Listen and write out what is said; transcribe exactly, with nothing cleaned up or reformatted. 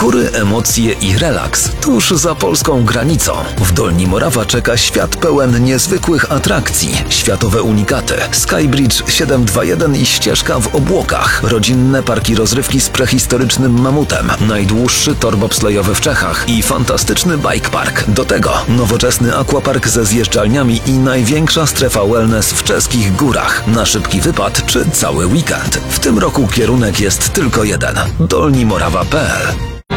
Góry, emocje i relaks tuż za polską granicą. W Dolni Morawa czeka świat pełen niezwykłych atrakcji. Światowe unikaty, Skybridge siedem dwa jeden i ścieżka w obłokach, rodzinne parki rozrywki z prehistorycznym mamutem, najdłuższy tor bobslejowy w Czechach i fantastyczny bike park. Do tego nowoczesny aquapark ze zjeżdżalniami i największa strefa wellness w czeskich górach. Na szybki wypad czy cały weekend. W tym roku kierunek jest tylko jeden. dolnimorawa kropka p l